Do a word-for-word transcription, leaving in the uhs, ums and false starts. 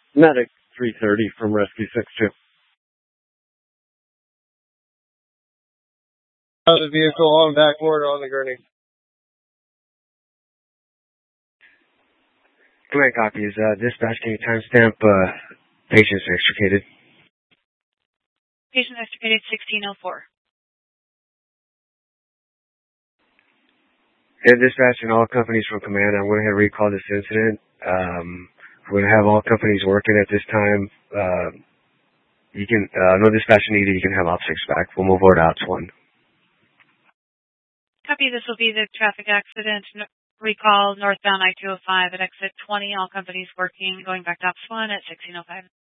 Medic three thirty from Rescue six two. The vehicle on backboard or on the gurney. Command copies. Uh, dispatch, can you timestamp uh, patients extricated? Patient extricated sixteen oh four. Yeah, dispatch and all companies from command. I'm going to have recall this incident. Um, we're going to have all companies working at this time. Uh, you can, uh, no dispatch needed. You can have op six back. We'll move over to ops one. Copy. This will be the traffic accident. Recall northbound I two oh five at exit twenty. All companies working, going back to ops one at sixteen oh five.